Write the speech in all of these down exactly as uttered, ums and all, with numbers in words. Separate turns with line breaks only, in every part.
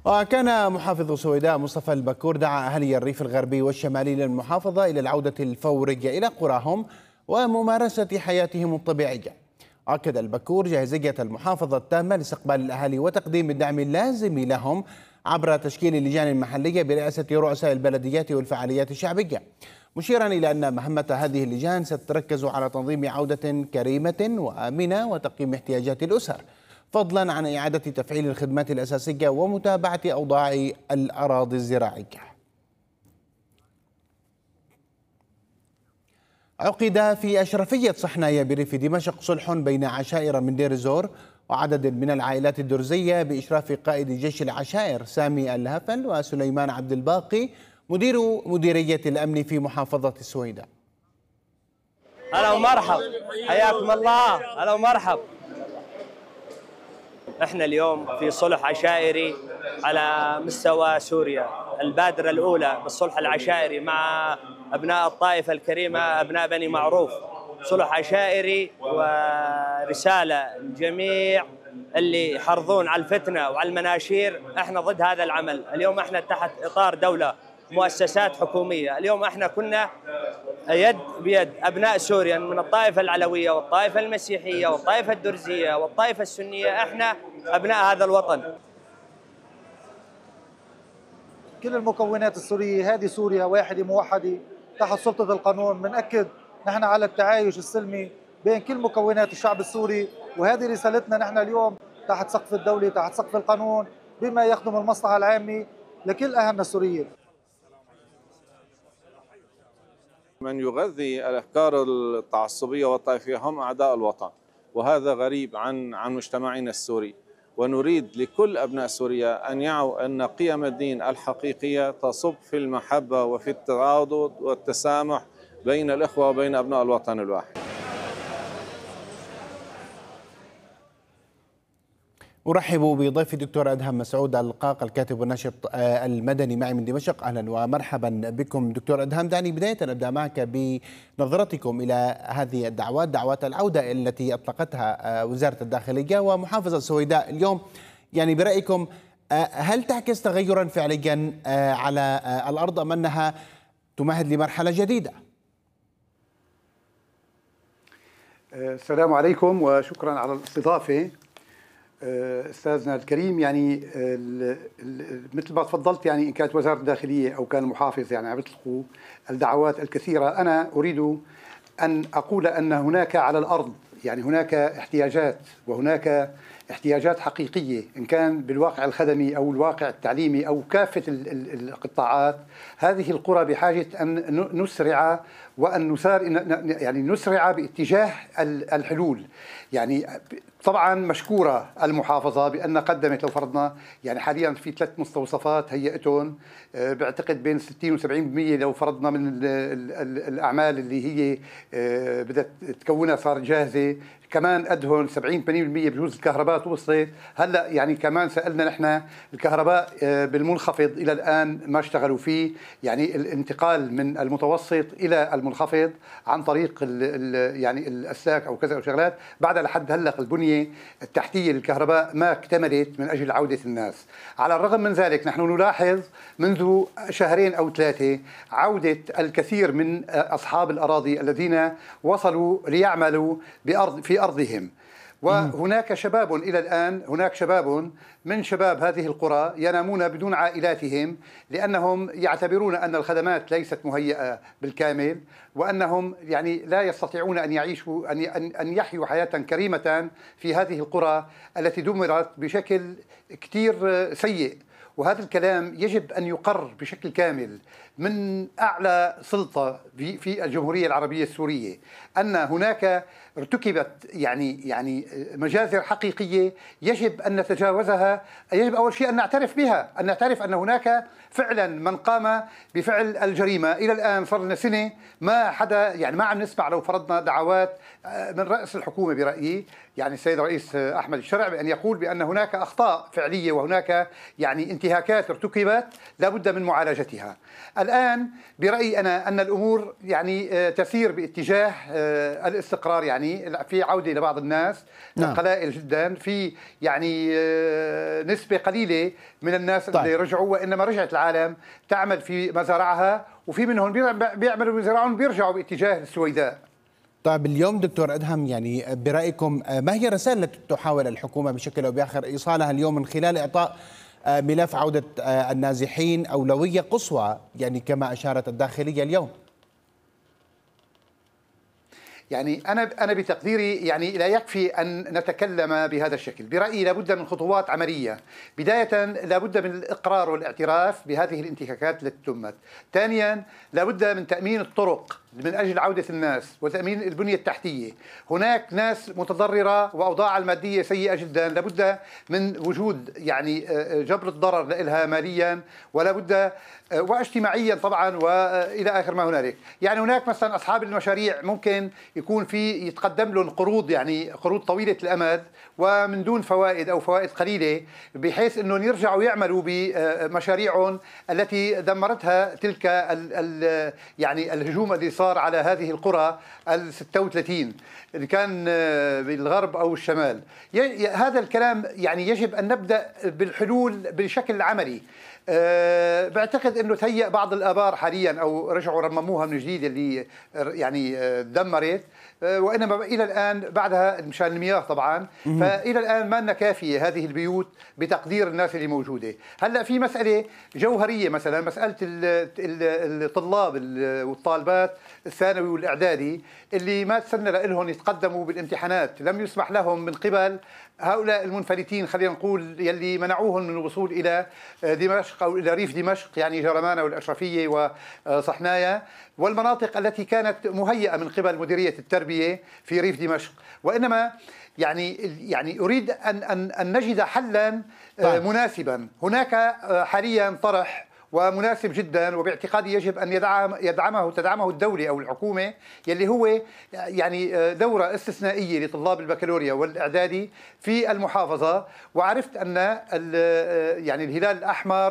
وكان محافظ سويداء مصطفى البكور دعا أهالي الريف الغربي والشمالي للمحافظة إلى العودة الفورية إلى قراهم وممارسة حياتهم الطبيعية. أكد البكور جاهزية المحافظة التامة لاستقبال الأهالي وتقديم الدعم اللازم لهم عبر تشكيل اللجان المحلية برئاسة رؤساء البلديات والفعاليات الشعبية، مشيرا إلى أن مهمة هذه اللجان ستركز على تنظيم عودة كريمة وآمنة وتقييم احتياجات الأسر، فضلا عن إعادة تفعيل الخدمات الأساسية ومتابعة أوضاع الأراضي الزراعية. عقد في أشرفية صحنايا بريف دمشق صلح بين عشائر من دير الزور وعدد من العائلات الدرزية بإشراف قائد جيش العشائر سامي الهفل وسليمان عبد الباقي مدير مديرية الأمن في محافظة السويداء.
هلا ومرحب، حياكم الله. هلا ومرحب. احنا اليوم في صلح عشائري على مستوى سوريا، البادرة الأولى بالصلح العشائري مع أبناء الطائفة الكريمة، أبناء بني معروف. صلح عشائري ورسالة للجميع اللي يحرضون على الفتنة وعلى المناشير. احنا ضد هذا العمل. اليوم احنا تحت إطار دولة، مؤسسات حكومية. اليوم احنا كنا يد بيد أبناء سوريا من الطائفة العلوية والطائفة المسيحية والطائفة الدرزية والطائفة السنية. احنا أبناء هذا الوطن.
كل المكونات السورية، هذه سوريا واحدة موحدة تحت سلطة القانون. بنأكد نحن على التعايش السلمي بين كل مكونات الشعب السوري، وهذه رسالتنا نحن اليوم تحت سقف الدولة، تحت سقف القانون، بما يخدم المصلحة العامة لكل أهلنا السوريين.
من يغذي الأفكار التعصبية والطائفية هم أعداء الوطن، وهذا غريب عن عن مجتمعنا السوري. ونريد لكل أبناء سوريا أن يعوا أن قيم الدين الحقيقية تصب في المحبة وفي التعاضد والتسامح بين الإخوة وبين أبناء الوطن الواحد.
أرحب بضيف الدكتور أدهم مسعود القاق الكاتب والناشط المدني معي من دمشق. أهلا ومرحبا بكم دكتور أدهم. دعني بداية أبدأ معك بنظرتكم إلى هذه الدعوات، دعوات العودة التي أطلقتها وزارة الداخلية ومحافظة السويداء اليوم. يعني برأيكم هل تعكس تغيرا فعليا على الأرض أم أنها تمهد لمرحلة جديدة؟
السلام عليكم وشكرا على الاستضافة أستاذنا الكريم. يعني مثل ما تفضلت، يعني إن كانت وزارة الداخلية أو كان المحافظ يعني عم يطلقوا الدعوات الكثيرة، أنا أريد أن أقول أن هناك على الأرض يعني هناك احتياجات، وهناك احتياجات حقيقية إن كان بالواقع الخدمي أو الواقع التعليمي أو كافة القطاعات. هذه القرى بحاجة أن نسرع وأن نسار يعني نسرع باتجاه الحلول. يعني طبعا مشكورة المحافظة بأن قدمت، لو فرضنا يعني حاليا في ثلاث مستوصفات هيئتهم، بعتقد بين ستين وسبعين بالمئة لو فرضنا من الأعمال اللي هي بدأت تكونها صار جاهزة. كمان أدهن سبعين ثمانين بالمئة بجوز الكهرباء توصلت. هلا يعني كمان سألنا نحن الكهرباء بالمنخفض إلى الآن ما اشتغلوا فيه، يعني الانتقال من المتوسط إلى المنخفض عن طريق ال ال يعني الأسلاك أو كذا أو شغلات. بعد لحد هلا البنية التحتية للكهرباء ما اكتملت من أجل عودة الناس. على الرغم من ذلك نحن نلاحظ منذ شهرين أو ثلاثة عودة الكثير من أصحاب الأراضي الذين وصلوا ليعملوا بأرض في أرضهم. وهناك شباب إلى الآن، هناك شباب من شباب هذه القرى ينامون بدون عائلاتهم لأنهم يعتبرون أن الخدمات ليست مهيئة بالكامل، وأنهم يعني لا يستطيعون أن يعيشوا أن أن يحيوا حياة كريمة في هذه القرى التي دمرت بشكل كتير سيء. وهذا الكلام يجب أن يقر بشكل كامل من أعلى سلطة في الجمهورية العربية السورية، أن هناك ارتكبت يعني يعني مجازر حقيقية يجب أن نتجاوزها. يجب أول شيء أن نعترف بها، أن نعترف أن هناك فعلا من قام بفعل الجريمة. إلى الآن صار لنا سنة ما حدا يعني ما عم نسمع، لو فرضنا دعوات من رأس الحكومة برأيي يعني السيد الرئيس أحمد الشرع بأن يقول بأن هناك أخطاء فعلية وهناك يعني انتهاكات ارتكبت لا بد من معالجتها. الآن برأيي أنا أن الأمور يعني تسير باتجاه الاستقرار، يعني في عودة لبعض الناس نعم. قلائل جدا، في يعني نسبة قليلة من الناس طيب. اللي رجعوا، وإنما رجعت العالم تعمل في مزارعها، وفي منهم بيعملوا مزارعهم بيرجعوا باتجاه السويداء.
طيب اليوم دكتور أدهم، يعني برأيكم ما هي الرسالة التي تحاول الحكومة بشكل أو بآخر إيصالها اليوم من خلال إعطاء ملف عودة النازحين أولوية قصوى، يعني كما أشارت الداخلية اليوم؟
يعني أنا أنا بتقديري يعني لا يكفي أن نتكلم بهذا الشكل، برأيي لابد من خطوات عملية. بداية لابد من الإقرار والاعتراف بهذه الانتهاكات التي تمت. ثانيا لابد من تأمين الطرق من أجل عودة الناس وتأمين البنية التحتية. هناك ناس متضررة وأوضاعها المادية سيئة جدا، لابد من وجود يعني جبر الضرر لها ماليا ولا بد واجتماعيا طبعا والى اخر ما هنالك. يعني هناك مثلا اصحاب المشاريع ممكن يكون في يتقدم لهم قروض، يعني قروض طويله الامد ومن دون فوائد او فوائد قليله، بحيث انهم يرجعوا يعملوا بمشاريعهم التي دمرتها تلك ال ال يعني الهجوم الذي صار على هذه القرى ال ستة وثلاثين اللي كان بالغرب او الشمال. هذا الكلام يعني يجب ان نبدا بالحلول بشكل عملي. أه بعتقد انه تهيأ بعض الابار حاليا او رجعوا رمموها من جديد اللي يعني دمرت، أه وانما الى الان بعدها مشان المياه طبعا، فالى الان ما لنا كافيه هذه البيوت بتقدير الناس اللي موجوده. هلا في مساله جوهريه، مثلا مساله الطلاب والطالبات الثانوي والاعدادي اللي ما تسنى لهم يتقدموا بالامتحانات، لم يسمح لهم من قبل هؤلاء المنفلتين، خلينا نقول يلي منعوهم من الوصول الى دمشق او الى ريف دمشق، يعني جرمانه والاشرفيه وصحنايا والمناطق التي كانت مهيئه من قبل مديريه التربيه في ريف دمشق. وانما يعني يعني اريد ان ان ان نجد حلا طيب. مناسبا. هناك حاليا طرح ومناسب جدا وباعتقادي يجب ان يدعم يدعمه تدعمه الدوله او الحكومه، يلي هو يعني دوره استثنائيه لطلاب البكالوريا والاعدادي في المحافظه. وعرفت ان يعني الهلال الاحمر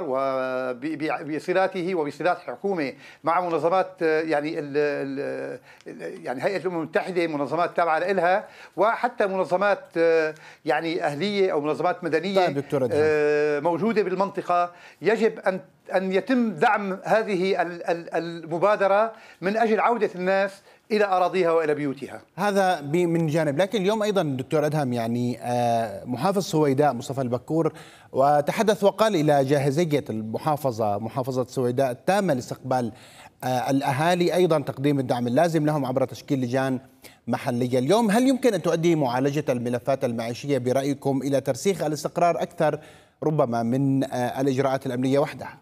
وبصلاته وبصلات الحكومه مع منظمات يعني ال يعني هيئه الامم المتحده، منظمات تابعه لها، وحتى منظمات يعني اهليه او منظمات مدنيه موجوده بالمنطقه، يجب ان أن يتم دعم هذه المبادرة من أجل عودة الناس إلى أراضيها وإلى بيوتها.
هذا من جانب، لكن اليوم أيضا دكتور أدهم يعني محافظ سويداء مصطفى البكور وتحدث وقال إلى جاهزية المحافظة محافظة سويداء التامة لاستقبال الأهالي، أيضا تقديم الدعم اللازم لهم عبر تشكيل لجان محلية. اليوم هل يمكن أن تؤدي معالجة الملفات المعيشية برأيكم إلى ترسيخ الاستقرار أكثر ربما من الإجراءات الأمنية وحدها؟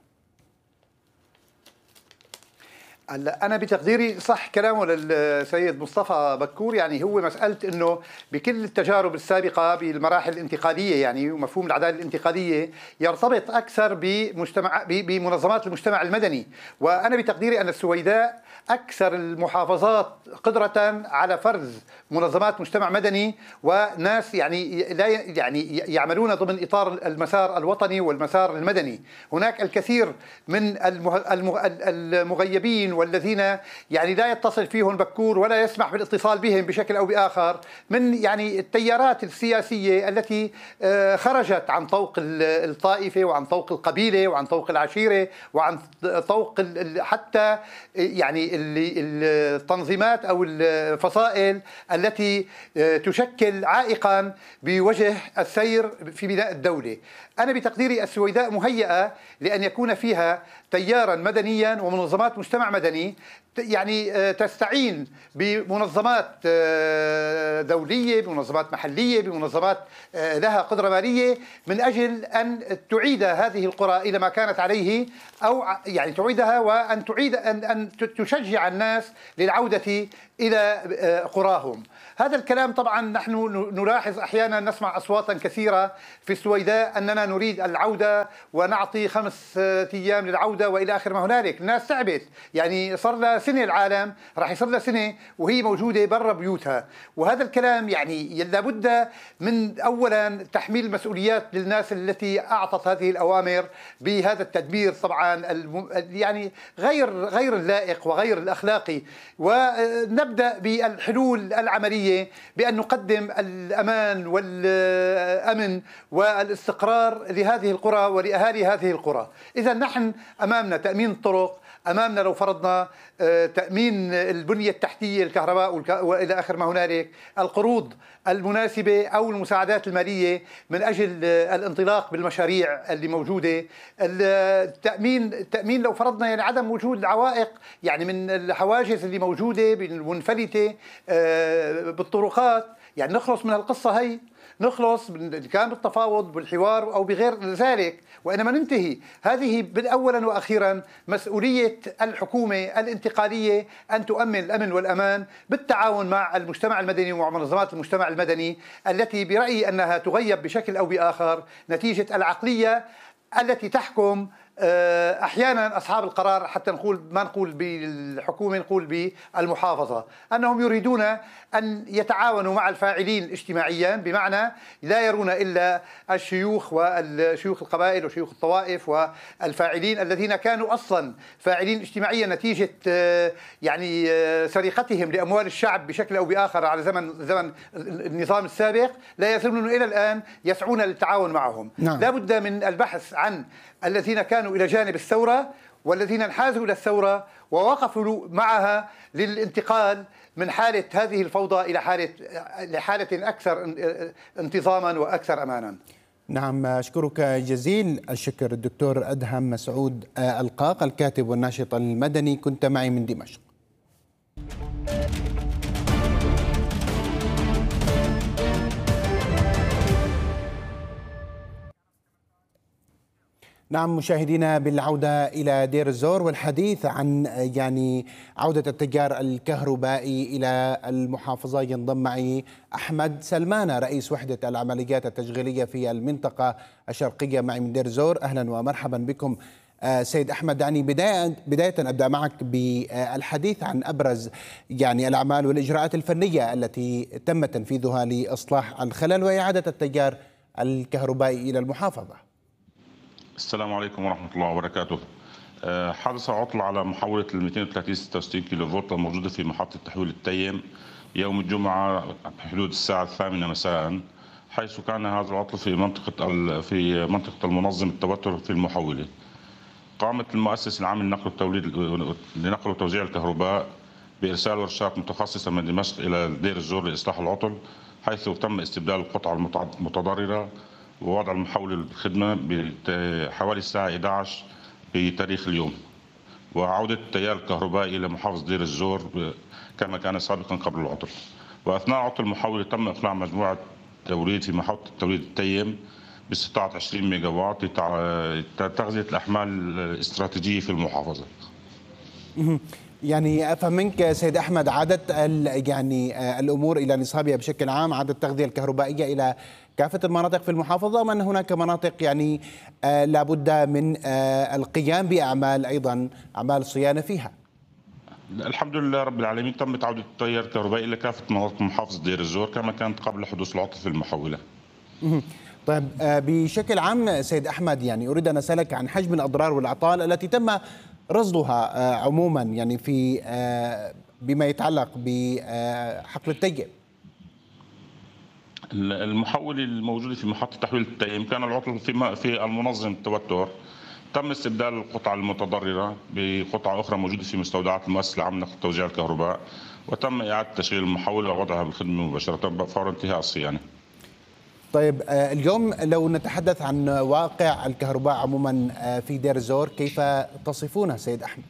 أنا بتقديري صح كلامه للسيد مصطفى بكور، يعني هو مسألة أنه بكل التجارب السابقة بالمراحل الانتقالية، يعني ومفهوم العدالة الانتقالية يرتبط أكثر بمجتمع بمنظمات المجتمع المدني. وأنا بتقديري أن السويداء أكثر المحافظات قدرة على فرز منظمات مجتمع مدني وناس يعني لا يعني يعملون ضمن إطار المسار الوطني والمسار المدني. هناك الكثير من المغيبين والذين يعني لا يتصل فيهم بكور ولا يسمح بالاتصال بهم بشكل أو بآخر، من يعني التيارات السياسية التي خرجت عن طوق الطائفة وعن طوق القبيلة وعن طوق العشيرة وعن طوق حتى يعني التنظيمات أو الفصائل التي تشكل عائقا بوجه السير في بناء الدولة. أنا بتقديري السويداء مهيئة لأن يكون فيها تيارا مدنيا ومنظمات مجتمع مدني يعني تستعين بمنظمات دولية، بمنظمات محلية، بمنظمات لها قدرة مالية من أجل أن تعيد هذه القرى إلى ما كانت عليه، أو يعني تعيدها وأن تعيد أن أن تشجع الناس للعودة إلى قراهم. هذا الكلام طبعا نحن نلاحظ أحيانا، نسمع أصواتا كثيرة في السويداء أننا نريد العودة ونعطي خمس أيام للعودة وإلى آخر ما هنالك. الناس تعبت، يعني صار لها سنة، العالم راح يصير لها سنة وهي موجودة برا بيوتها. وهذا الكلام يعني لابد من أولا تحميل المسؤوليات للناس التي أعطت هذه الأوامر بهذا التدبير طبعا يعني غير غير اللائق وغير الأخلاقي. ونبدأ بالحلول العملية بأن نقدم الأمان والأمن والاستقرار لهذه القرى ولأهالي هذه القرى. إذا نحن أمامنا تأمين الطرق، أمامنا لو فرضنا تأمين البنية التحتية، الكهرباء وإلى آخر ما هنالك، القروض المناسبة أو المساعدات المالية من أجل الانطلاق بالمشاريع اللي موجودة، التأمين التأمين لو فرضنا يعني عدم وجود العوائق يعني من الحواجز اللي موجودة المنفلتة بالطرقات، يعني نخلص من القصة هي، نخلص كان بالتفاوض بالحوار أو بغير ذلك، وإنما ننتهي. هذه أولا وأخيرا مسؤولية الحكومة الانتقالية أن تؤمن الأمن والأمان بالتعاون مع المجتمع المدني ومع منظمات المجتمع المدني التي برأيي أنها تغيب بشكل أو بآخر نتيجة العقلية التي تحكم أحيانا أصحاب القرار، حتى نقول ما نقول بالحكومة نقول بالمحافظة، أنهم يريدون أن يتعاونوا مع الفاعلين اجتماعيا، بمعنى لا يرون إلا الشيوخ والشيوخ القبائل وشيوخ الطوائف والفاعلين الذين كانوا أصلا فاعلين اجتماعيا نتيجة يعني سرقتهم لأموال الشعب بشكل أو بآخر على زمن زمن النظام السابق، لا يزالون إلى الآن يسعون للتعاون معهم. نعم. لا بد من البحث عن الذين كانوا إلى جانب الثورة والذين انحازوا إلى الثورة ووقفوا معها للانتقال من حالة هذه الفوضى إلى حالة لحالة أكثر انتظاما وأكثر أمانا.
نعم، أشكرك جزيل الشكر الدكتور أدهم مسعود القاق، الكاتب والناشط المدني، كنت معي من دمشق. نعم مشاهدينا، بالعودة إلى دير الزور والحديث عن يعني عودة التيار الكهربائي إلى المحافظة، ينضم معي أحمد سلمانة رئيس وحدة العمليات التشغيلية في المنطقة الشرقية معي من دير الزور. أهلا ومرحبا بكم سيد أحمد. يعني بداية بداية أبدأ معك بالحديث عن أبرز يعني الأعمال والإجراءات الفنية التي تم تنفيذها لإصلاح الخلل وإعادة التيار الكهربائي إلى المحافظة.
السلام عليكم ورحمة الله وبركاته. حدث عطل على محولة ال مئتين وثلاثين ستة وستين كيلو فولت الموجودة في محطة تحويل التيم يوم الجمعة بحدود الساعة الثامنة مساء، حيث كان هذا العطل في منطقة في منطقة المنظم التوتر في المحولة. قامت المؤسسة العام للنقل والتوليد لنقل وتوزيع الكهرباء بإرسال ورشات متخصصة من دمشق إلى دير الزور لإصلاح العطل، حيث تم استبدال القطع المتضررة ووضع المحول بالخدمة بحوالي الساعة إحدى عشرة بتاريخ اليوم، وعودة التيار الكهربائي إلى محافظة دير الزور كما كان سابقا قبل العطل. وأثناء عطل المحول تم إقلاع مجموعة توليد في محطة توليد التيم باستطاعة عشرين ميجا واط لتغذية الأحمال الاستراتيجية في المحافظة.
يعني أفهم منك سيد أحمد، عادت يعني الأمور إلى نصابها بشكل عام، عادت التغذية الكهربائية إلى كافة المناطق في المحافظة، وأن هناك مناطق يعني آه لابد من آه القيام بأعمال أيضا أعمال صيانة فيها؟
الحمد لله رب العالمين، تمت عودة التيار الكهربائي إلى كافة مناطق محافظة دير الزور كما كانت قبل حدوث العطل في المحولة.
طيب آه بشكل عام سيد أحمد، يعني أريد أن أسألك عن حجم الأضرار والأعطال التي تم رصدها آه عموما يعني في آه بما يتعلق بحقل التيم.
المحول الموجود في محطة تحويل التيم كان العطل في في المنظم التوتر، تم استبدال القطع المتضررة بقطع أخرى موجودة في مستودعات المؤسسة العامة لتوزيع الكهرباء، وتم إعادة تشغيل المحول ووضعها بالخدمة مباشرة فور انتهاء الصيانة.
طيب اليوم لو نتحدث عن واقع الكهرباء عموما في دير الزور، كيف تصفونه سيد أحمد؟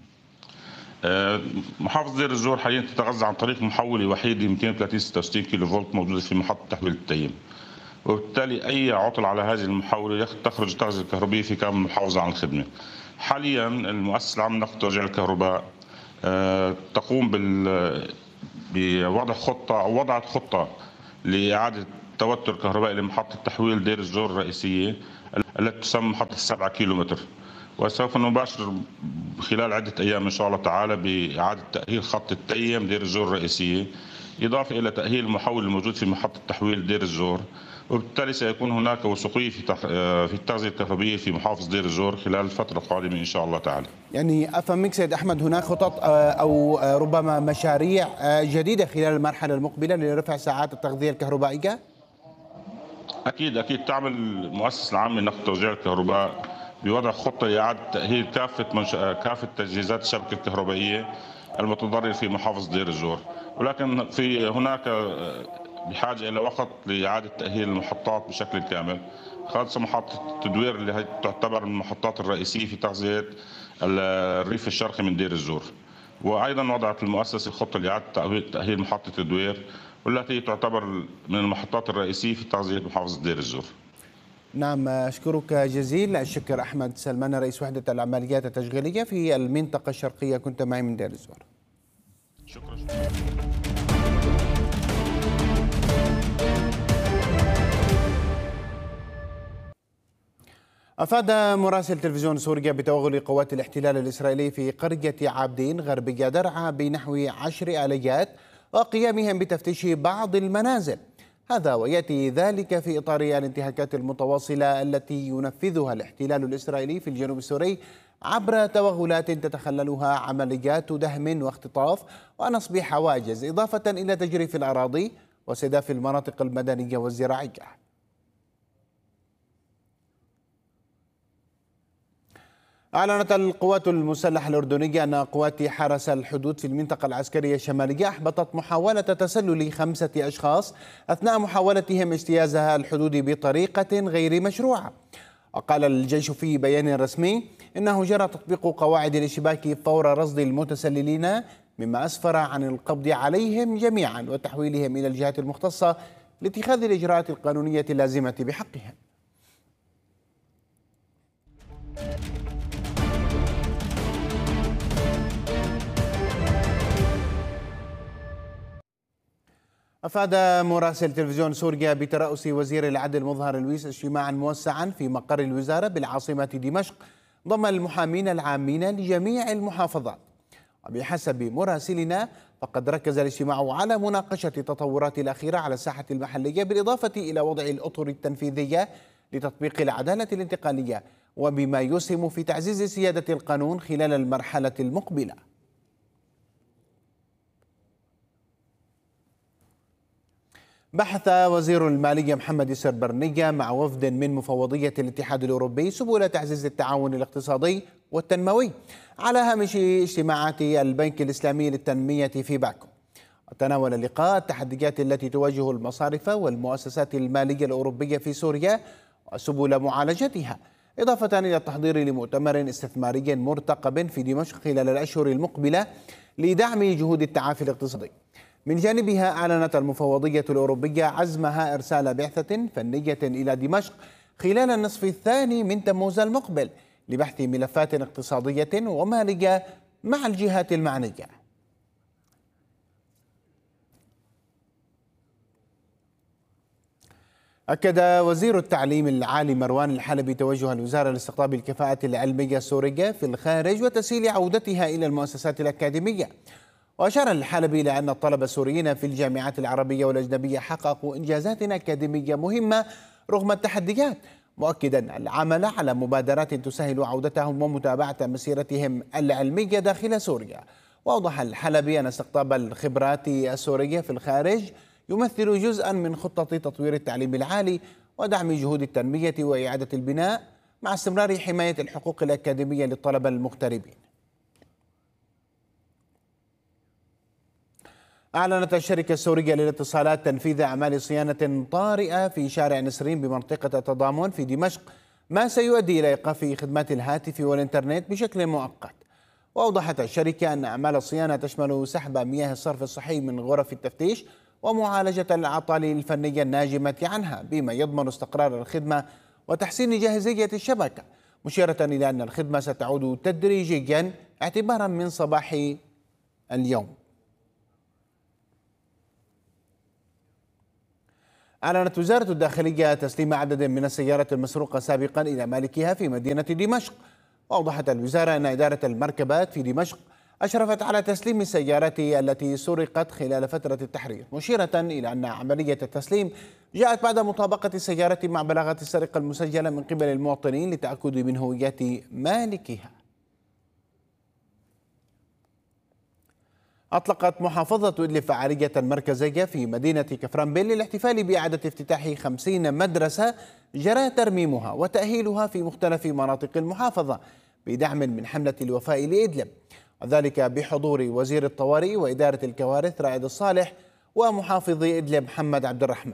محافظة دير الزور حاليا تتغذى عن طريق محولة وحيدة مئتين وثلاثين ستة وستين كيلو فولت موجودة في محطة تحويل التيم، وبالتالي أي عطل على هذه المحولة تخرج التغذية الكهربائية في كامل المحافظة عن الخدمة. حاليا المؤسسة العامة لنقل وتوزيع الكهرباء تقوم بوضع خطة أو وضعت خطة لإعادة توتر كهربائي لمحطة تحويل دير الزور الرئيسية التي تسمى محطة السبعة كيلومتر، وسوف نباشر خلال عدة أيام إن شاء الله تعالى بإعادة تأهيل خط التيم دير الزور الرئيسية، إضافة إلى تأهيل المحول الموجود في محطة تحويل دير الزور، وبالتالي سيكون هناك وثوقية في في التغذية الكهربائية في محافظة دير الزور خلال الفترة القادمة إن شاء الله تعالى.
يعني أفهم سيد أحمد هناك خطط أو ربما مشاريع جديدة خلال المرحلة المقبلة لرفع ساعات التغذية الكهربائية؟
أكيد أكيد تعمل المؤسسة العامة لنقل توزيع الكهرباء بوضع خطة لإعادة تأهيل كافة منش... كافة تجهيزات الشبكة الكهربائية المتضررة في محافظة دير الزور، ولكن في هناك بحاجة إلى وقت لإعادة تأهيل المحطات بشكل كامل، خاصة محطة التدوير اللي هي تعتبر من المحطات الرئيسية في تغذية الريف الشرقي من دير الزور. وأيضا وضعت المؤسسة خطة لإعادة تأهيل محطة التدوير والتي تعتبر من المحطات الرئيسية في تغذية محافظة دير الزور.
نعم، أشكرك جزيل الشكر أحمد سلمان رئيس وحدة العمليات التشغيلية في المنطقة الشرقية، كنت معي من دير الزور.
شكرا.
أفاد مراسل تلفزيون سوريا بتوغل قوات الاحتلال الإسرائيلي في قرية عابدين غربية درعا بنحو عشر آليات وقيامهم بتفتيش بعض المنازل. هذا ويأتي ذلك في إطار الانتهاكات المتواصلة التي ينفذها الاحتلال الإسرائيلي في الجنوب السوري عبر توغلات تتخللها عمليات دهم واختطاف ونصب حواجز، إضافة إلى تجريف الأراضي واستهداف المناطق المدنية والزراعية. أعلنت القوات المسلحة الأردنية أن قوات حرس الحدود في المنطقة العسكرية الشمالية أحبطت محاولة تسلل خمسة أشخاص أثناء محاولتهم اجتيازها الحدود بطريقة غير مشروعة. وقال الجيش في بيان رسمي إنه جرى تطبيق قواعد الاشتباك فور رصد المتسللين، مما أسفر عن القبض عليهم جميعا وتحويلهم إلى الجهات المختصة لاتخاذ الإجراءات القانونية اللازمة بحقهم. أفاد مراسل تلفزيون سوريا بترأس وزير العدل مظهر لويس اجتماعا موسعا في مقر الوزارة بالعاصمة دمشق ضم المحامين العامين لجميع المحافظات. وبحسب مراسلنا فقد ركز الاجتماع على مناقشة التطورات الأخيرة على الساحة المحلية، بالإضافة إلى وضع الأطر التنفيذية لتطبيق العدالة الانتقالية، وبما يسهم في تعزيز سيادة القانون خلال المرحلة المقبلة. بحث وزير المالية محمد السربرنية مع وفد من مفوضية الاتحاد الأوروبي سبل تعزيز التعاون الاقتصادي والتنموي على هامش اجتماعات البنك الإسلامي للتنمية في باكو. وتناول اللقاء التحديات التي تواجه المصارف والمؤسسات المالية الأوروبية في سوريا وسبل معالجتها، إضافة إلى التحضير لمؤتمر استثماري مرتقب في دمشق خلال الأشهر المقبلة لدعم جهود التعافي الاقتصادي. من جانبها أعلنت المفوضية الأوروبية عزمها إرسال بعثة فنية إلى دمشق خلال النصف الثاني من تموز المقبل لبحث ملفات اقتصادية ومالية مع الجهات المعنية. أكد وزير التعليم العالي مروان الحلبي توجه الوزارة لاستقطاب الكفاءة العلمية السورية في الخارج وتسهيل عودتها إلى المؤسسات الأكاديمية. وأشار الحلبي إلى أن الطلبة السوريين في الجامعات العربية والأجنبية حققوا إنجازات أكاديمية مهمة رغم التحديات، مؤكدا العمل على مبادرات تسهل عودتهم ومتابعة مسيرتهم العلمية داخل سوريا. وأوضح الحلبي أن استقطاب الخبرات السورية في الخارج يمثل جزءا من خطة تطوير التعليم العالي ودعم جهود التنمية وإعادة البناء مع استمرار حماية الحقوق الأكاديمية للطلبة المغتربين. أعلنت الشركة السورية للاتصالات تنفيذ أعمال صيانة طارئة في شارع نسرين بمنطقة التضامن في دمشق، ما سيؤدي إلى إيقاف خدمات الهاتف والإنترنت بشكل مؤقت. وأوضحت الشركة أن أعمال الصيانة تشمل سحب مياه الصرف الصحي من غرف التفتيش ومعالجة الأعطال الفنية الناجمة عنها، بما يضمن استقرار الخدمة وتحسين جاهزية الشبكة، مشيرة إلى أن الخدمة ستعود تدريجيا اعتبارا من صباح اليوم. أعلنت وزارة الداخلية تسليم عدد من السيارات المسروقة سابقا إلى مالكها في مدينة دمشق. وأوضحت الوزارة أن إدارة المركبات في دمشق أشرفت على تسليم السيارات التي سرقت خلال فترة التحرير، مشيرة إلى أن عملية التسليم جاءت بعد مطابقة السيارة مع بلاغات السرقة المسجلة من قبل المواطنين للتأكد من هويات مالكها. أطلقت محافظة إدلب فعالية مركزية في مدينة كفرنبيل للاحتفال بإعادة افتتاح خمسين مدرسة جرى ترميمها وتأهيلها في مختلف مناطق المحافظة بدعم من حملة الوفاء لإدلب، وذلك بحضور وزير الطوارئ وإدارة الكوارث رائد الصالح ومحافظ إدلب محمد عبد الرحمن.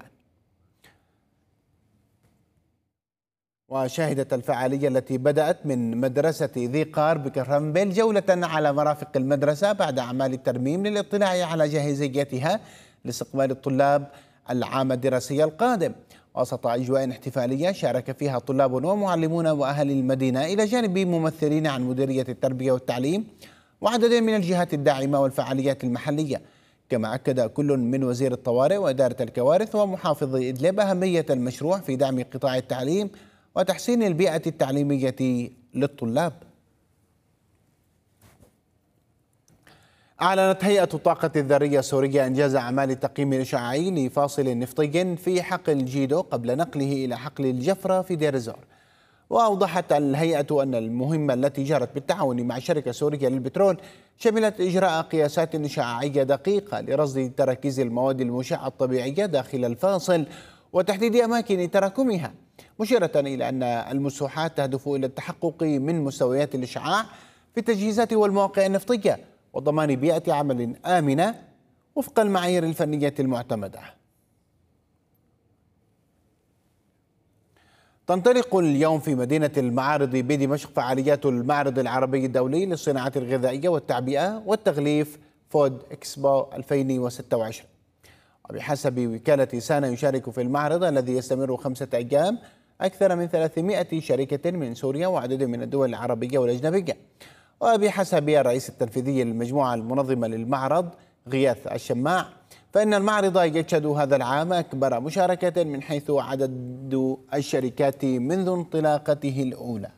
وشهدت الفعالية التي بدأت من مدرسة ذي قار بكفرنبيل جولة على مرافق المدرسة بعد أعمال الترميم للاطلاع على جاهزيتها لاستقبال الطلاب العام الدراسي القادم، وسط أجواء احتفالية شارك فيها طلاب ومعلمون وأهل المدينة إلى جانب ممثلين عن مديرية التربية والتعليم وعدد من الجهات الداعمة والفعاليات المحلية. كما أكد كل من وزير الطوارئ وإدارة الكوارث ومحافظ إدلب أهمية المشروع في دعم قطاع التعليم وتحسين البيئة التعليمية للطلاب. أعلنت هيئة الطاقة الذرية السورية إنجاز أعمال التقييم الإشعاعي لفاصل نفطي في حقل جيدو قبل نقله إلى حقل الجفرة في دير الزور. وأوضحت الهيئة أن المهمة التي جرت بالتعاون مع شركة سورية للبترول شملت إجراء قياسات إشعاعية دقيقة لرصد تراكيز المواد المشعة الطبيعية داخل الفاصل وتحديد أماكن تراكمها، مشيرة إلى أن المسوحات تهدف إلى التحقق من مستويات الإشعاع في التجهيزات والمواقع النفطية وضمان بيئة عمل آمنة وفق المعايير الفنية المعتمدة. تنطلق اليوم في مدينة المعارض بدمشق فعاليات المعرض العربي الدولي للصناعات الغذائية والتعبئة والتغليف فود إكسبو ألفين وستة وعشرين. وبحسب وكالة سانا يشارك في المعرض الذي يستمر خمسة أيام أكثر من ثلاثمائة شركة من سوريا وعدد من الدول العربية والأجنبية. وبحسب الرئيس التنفيذي للمجموعة المنظمة للمعرض غياث الشماع فإن المعرض يشهد هذا العام أكبر مشاركة من حيث عدد الشركات منذ انطلاقته الأولى.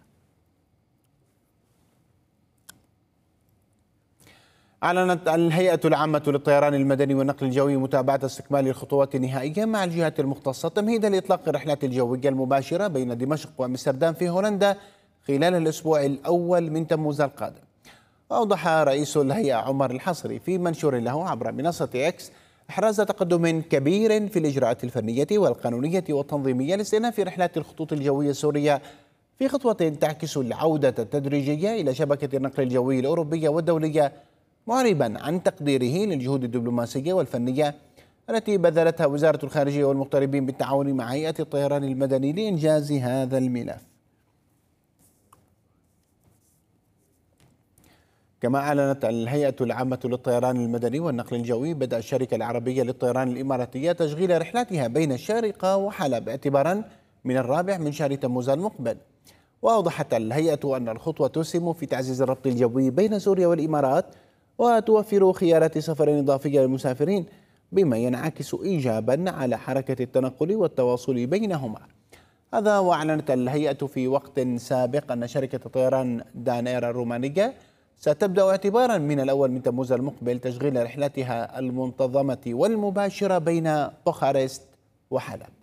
أعلنت الهيئة العامة للطيران المدني والنقل الجوي متابعة استكمال الخطوات النهائية مع الجهات المختصة تمهيدا لإطلاق الرحلات الجوية المباشرة بين دمشق وأمستردام في هولندا خلال الأسبوع الأول من تموز القادم. أوضح رئيس الهيئة عمر الحصري في منشور له عبر منصة إكس إحراز تقدم كبير في الإجراءات الفنية والقانونية والتنظيمية لاستئناف رحلات الخطوط الجوية السورية في خطوة تعكس العودة التدريجية إلى شبكة النقل الجوي الأوروبية والدولية، معربا عن تقديره للجهود الدبلوماسية والفنية التي بذلتها وزارة الخارجية والمغتربين بالتعاون مع هيئة الطيران المدني لإنجاز هذا الملف. كما أعلنت الهيئة العامة للطيران المدني والنقل الجوي بدء الشركة العربية للطيران الإماراتية تشغيل رحلاتها بين الشارقة وحلب اعتبارا من الرابع من شهر تموز المقبل. وأوضحت الهيئة أن الخطوة تسهم في تعزيز الربط الجوي بين سوريا والإمارات وتوفر خيارات سفر إضافية للمسافرين بما ينعكس إيجابا على حركة التنقل والتواصل بينهما. هذا وأعلنت الهيئة في وقت سابق أن شركة طيران دانير الرومانية ستبدأ اعتبارا من الأول من تموز المقبل تشغيل رحلاتها المنتظمة والمباشرة بين بوخارست وحلب.